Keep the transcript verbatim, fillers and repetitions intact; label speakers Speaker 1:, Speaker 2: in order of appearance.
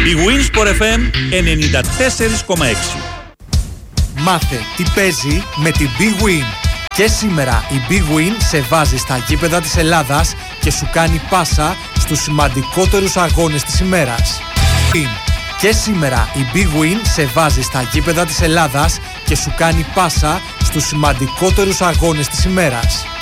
Speaker 1: Η Winsport εφ εμ ενενήντα τέσσερα κόμμα έξι.
Speaker 2: Μάθε τι παίζει με την Big Win. Και σήμερα η Big Win σε βάζει στα γήπεδα της Ελλάδας και σου κάνει πάσα στους σημαντικότερους αγώνες της ημέρας. Και σήμερα η Big Win σε βάζει στα γήπεδα της Ελλάδας και σου κάνει πάσα στους σημαντικότερους αγώνες της ημέρας.